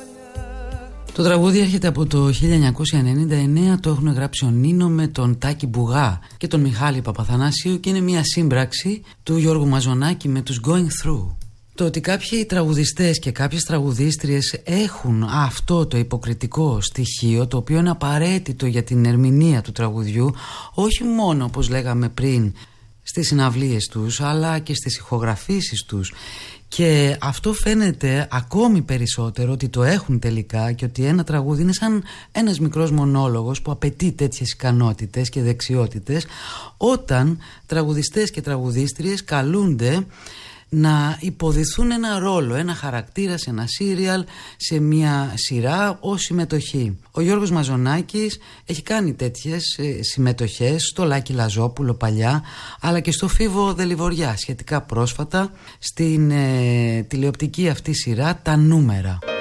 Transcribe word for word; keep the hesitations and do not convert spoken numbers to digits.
Το τραγούδι έρχεται από το χίλια εννιακόσια ενενήντα εννέα, το έχουν γράψει ο Νίνο με τον Τάκη Μπουγά και τον Μιχάλη Παπαθανάσιου και είναι μια σύμπραξη του Γιώργου Μαζονάκη με τους Going Through. Το ότι κάποιοι τραγουδιστές και κάποιες τραγουδίστριες έχουν αυτό το υποκριτικό στοιχείο, το οποίο είναι απαραίτητο για την ερμηνεία του τραγουδιού, όχι μόνο όπως λέγαμε πριν στις συναυλίες τους, αλλά και στις ηχογραφήσεις τους. Και αυτό φαίνεται ακόμη περισσότερο ότι το έχουν τελικά και ότι ένα τραγούδι είναι σαν ένας μικρός μονόλογος που απαιτεί τέτοιες ικανότητες και δεξιότητες, όταν τραγουδιστές και τραγουδίστριες καλούνται να υποδηθούν ένα ρόλο, ένα χαρακτήρα σε ένα σύριαλ, σε μια σειρά ως συμμετοχή. Ο Γιώργος Μαζονάκης έχει κάνει τέτοιες ε, συμμετοχές στο Λάκη Λαζόπουλο παλιά, αλλά και στο Φίβο Δελιβοριά σχετικά πρόσφατα, στην ε, τηλεοπτική αυτή σειρά Τα Νούμερα.